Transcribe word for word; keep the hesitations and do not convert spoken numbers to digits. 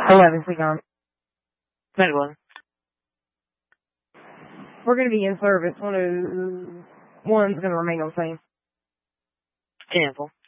eleven, click on. Med one. We're going to be in service. One of one's going to remain on the same. Cancel.